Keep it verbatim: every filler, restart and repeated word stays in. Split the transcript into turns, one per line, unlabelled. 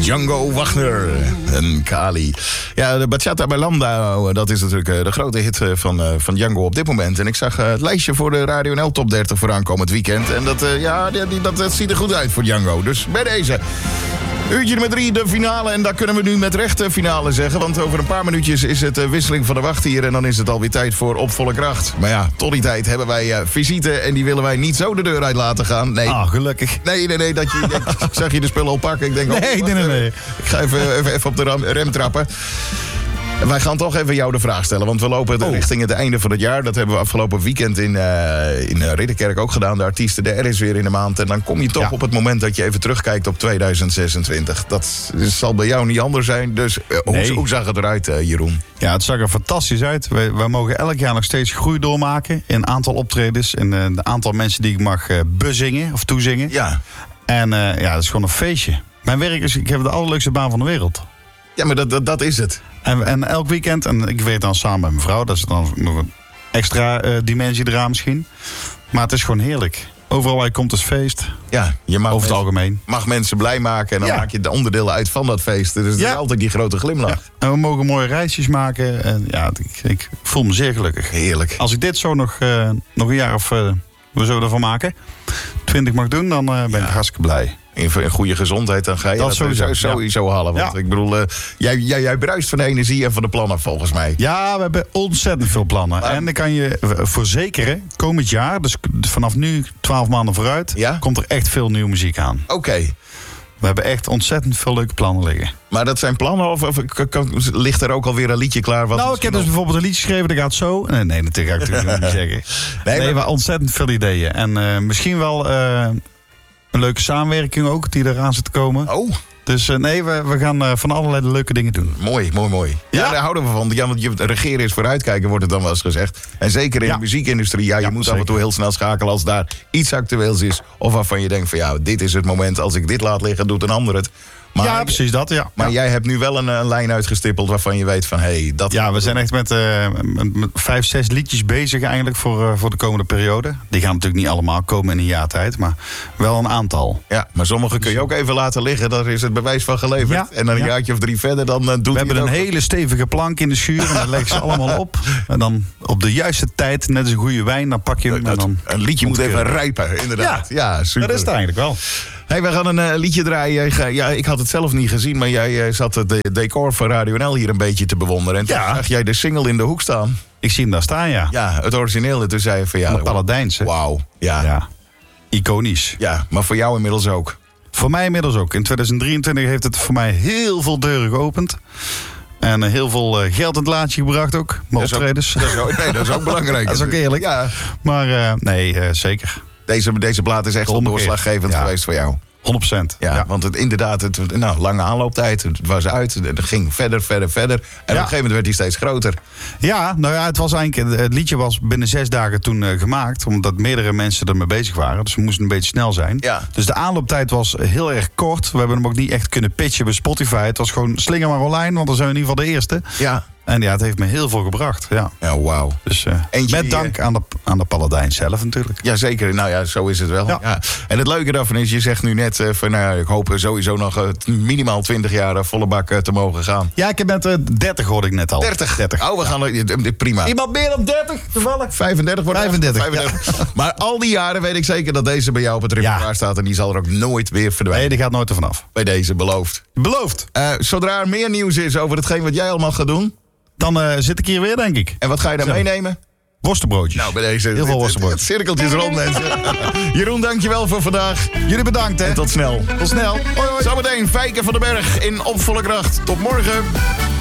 Django Wagner en Kali. Ja, de Bachata bij Landau, dat is natuurlijk de grote hit van, van Django op dit moment. En ik zag het lijstje voor de Radio N L Top dertig voor aankomend weekend. En dat, ja, die, dat, dat ziet er goed uit voor Django. Dus bij deze... Uurtje nummer drie, de finale. En daar kunnen we nu met recht de finale zeggen. Want over een paar minuutjes is het uh, wisseling van de wacht hier. En dan is het alweer tijd voor Op Volle Kracht. Maar ja, tot die tijd hebben wij uh, visite. En die willen wij niet zo de deur uit laten gaan. Nee.
Ah, gelukkig.
Nee, nee, nee. Dat je, ik zag je de spullen al pakken. Ik denk,
nee,
oh,
nee, nee, nee.
Ik ga even, even, even op de ram, rem trappen. En wij gaan toch even jou de vraag stellen. Want we lopen oh. richting het einde van het jaar. Dat hebben we afgelopen weekend in, uh, in Ridderkerk ook gedaan. De artiesten, de R is weer in de maand. En dan kom je toch ja. op het moment dat je even terugkijkt op tweeduizend zesentwintig. Dat zal bij jou niet anders zijn. Dus uh, nee. hoe, hoe zag het eruit, uh, Jeroen?
Ja, het zag er fantastisch uit. Wij, wij mogen elk jaar nog steeds groei doormaken. In aantal optredens. En uh, de aantal mensen die ik mag uh, bezingen of toezingen.
Ja.
En uh, ja, het is gewoon een feestje. Mijn werk is, ik heb de allerleukste baan van de wereld.
Ja, maar dat, dat, dat is het.
En, en elk weekend, en ik weet dan samen met mijn vrouw, dat is dan nog een extra uh, dimensie eraan misschien. Maar het is gewoon heerlijk. Overal waar je komt is feest.
Ja, je mag
over het
mensen,
algemeen.
mag mensen blij maken en dan ja. maak je de onderdelen uit van dat feest. Dus het ja. is altijd die grote glimlach. Ja.
En we mogen mooie reisjes maken. En ja, ik, ik voel me zeer gelukkig.
Heerlijk.
Als ik dit zo nog, uh, nog een jaar of uh, we zullen ervan maken, twintig mag doen, dan uh, ben ik ja. hartstikke blij.
In goede gezondheid, dan ga je dat, dat sowieso, sowieso ja. halen. Want ja. ik bedoel, uh, jij, jij, jij bruist van de energie en van de plannen volgens mij.
Ja, we hebben ontzettend veel plannen. Maar, en dan kan je verzekeren, komend jaar, dus vanaf nu twaalf maanden vooruit, ja? komt er echt veel nieuwe muziek aan.
Oké. Okay.
We hebben echt ontzettend veel leuke plannen liggen.
Maar dat zijn plannen of, of ligt er ook alweer een liedje klaar? Wat
nou, ik heb dus bijvoorbeeld een liedje geschreven, dat gaat zo. Nee, nee dat ga ik natuurlijk niet zeggen. Nee, nee, maar ontzettend veel ideeën. En uh, misschien wel... Uh, een leuke samenwerking ook, die eraan zit te komen.
Oh.
Dus uh, nee, we, we gaan uh, van allerlei leuke dingen doen.
Mooi, mooi, mooi. Ja, ja daar houden we van. Ja, want je, regeren is vooruitkijken, wordt het dan wel eens gezegd. En zeker in ja. de muziekindustrie. Ja, je ja, moet zeker. af en toe heel snel schakelen als daar iets actueels is. Of waarvan je denkt van ja, dit is het moment. Als ik dit laat liggen, doet een ander het. Maar,
ja, precies dat, ja.
Maar
ja.
jij hebt nu wel een, een lijn uitgestippeld waarvan je weet van... Hey, dat
ja, we zijn echt met, uh, met vijf, zes liedjes bezig eigenlijk voor, uh, voor de komende periode. Die gaan natuurlijk niet allemaal komen in een jaar tijd, maar wel een aantal.
Ja, maar sommige kun je ook even laten liggen. Daar is het bewijs van geleverd. Ja, en dan een ja. jaartje of drie verder, dan uh, doet
we hebben een hele stevige plank in de schuur en dan leg je ze allemaal op. En dan op de juiste tijd, net als een goede wijn, dan pak je hem.
Uh,
en dan
een liedje moet even rijpen, inderdaad. Ja,
ja super. Dat is het eigenlijk wel.
Hey, we gaan een uh, liedje draaien. Ja, ik had het zelf niet gezien, maar jij uh, zat het de decor van Radio N L hier een beetje te bewonderen. En toen ja. zag jij de single in de hoek staan.
Ik zie hem daar staan, ja.
Ja, het origineel. En toen zei je van ja...
De Paladijns, hè?
Wauw, ja.
ja. Iconisch.
Ja, maar voor jou inmiddels ook.
Voor mij inmiddels ook. In tweeduizend drieëntwintig heeft het voor mij heel veel deuren geopend. En uh, heel veel uh, geld in het laadje gebracht ook. Mijn optredens.
Dat is ook, nee, dat is ook belangrijk.
Dat is ook eerlijk. Ja. Maar uh, nee, uh, zeker.
Deze, deze plaat is echt doorslaggevend ja. geweest voor jou.
honderd procent.
Ja, ja, want het, inderdaad, het, nou, lange aanlooptijd, het was uit, het ging verder, verder, verder. En ja. op een gegeven moment werd hij steeds groter.
Ja, nou ja, het was eigenlijk, het liedje was binnen zes dagen toen uh, gemaakt, omdat meerdere mensen ermee bezig waren. Dus we moesten een beetje snel zijn.
Ja.
Dus de aanlooptijd was heel erg kort. We hebben hem ook niet echt kunnen pitchen bij Spotify. Het was gewoon slinger maar online, want dan zijn we in ieder geval de eerste.
Ja.
En ja, het heeft me heel veel gebracht. Ja,
ja wauw.
Dus uh, met die, dank aan de, aan de Paladijn zelf natuurlijk.
Jazeker, nou ja, zo is het wel. Ja. Ja. En het leuke daarvan is, je zegt nu net uh, van, nou, ik hoop sowieso nog uh, minimaal twintig jaar uh, volle bak uh, te mogen gaan.
Ja, ik heb met uh, dertig hoorde ik net al.
dertig? dertig. Oh, we gaan uh, prima.
Iemand meer dan dertig toevallig?
vijfendertig wordt
vijfendertig.
vijfendertig. Ja. Maar al die jaren weet ik zeker dat deze bij jou op het repertoire ja. staat en die zal er ook nooit weer verdwijnen.
Nee, die gaat nooit er vanaf.
Bij deze, beloofd.
Beloofd.
Uh, zodra er meer nieuws is over hetgeen wat jij allemaal gaat doen...
Dan uh, zit ik hier weer, denk ik.
En wat ga je daar meenemen?
Worstenbroodjes.
Nou, bij deze.
Heel veel worstenbroodjes.
Cirkeltjes rond, mensen. Jeroen, dankjewel voor vandaag.
Jullie bedankt, hè.
En tot snel.
Tot snel.
Hoi, hoi. Zometeen Fijke van den Berg in Op Volle Kracht. Tot morgen.